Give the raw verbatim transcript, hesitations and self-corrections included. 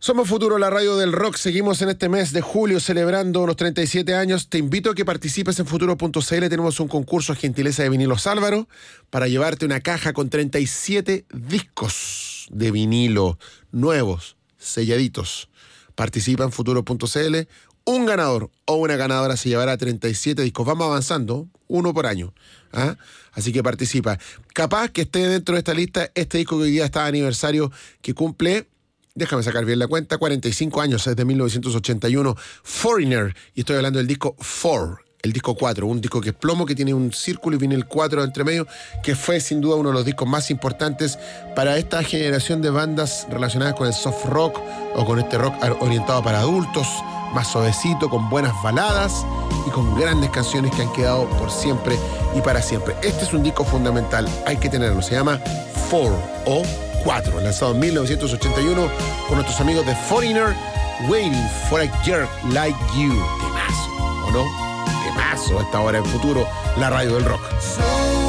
Somos Futuro, la radio del rock. Seguimos en este mes de julio celebrando los treinta y siete años. Te invito a que participes en futuro punto c l. Tenemos un concurso gentileza de Vinilos Álvaro para llevarte una caja con treinta y siete discos de vinilo nuevos, selladitos. Participa en futuro punto c l. Un ganador o una ganadora se llevará treinta y siete discos. Vamos avanzando, uno por año. ¿Ah? Así que participa. Capaz que esté dentro de esta lista este disco que hoy día está de aniversario, que cumple, déjame sacar bien la cuenta, cuarenta y cinco años, es de mil novecientos ochenta y uno, Foreigner. Y estoy hablando del disco Four, el disco cuatro, un disco que es plomo, que tiene un círculo y viene el cuatro entre medio, que fue sin duda uno de los discos más importantes para esta generación de bandas relacionadas con el soft rock o con este rock orientado para adultos, más suavecito, con buenas baladas y con grandes canciones que han quedado por siempre y para siempre. Este es un disco fundamental, hay que tenerlo, se llama Four o cuatro, lanzado en mil novecientos ochenta y uno con nuestros amigos de Foreigner, Waiting for a Jerk Like You. Temazo, ¿o no? Temazo a esta hora en Futuro, la radio del rock.